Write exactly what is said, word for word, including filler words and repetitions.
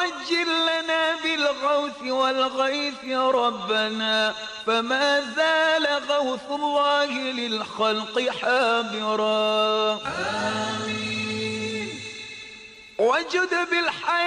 وعجل لنا بالغوث والغيث يا ربنا، فما زال غوث الله للخلق حابرا. آمين. وجد بالحياة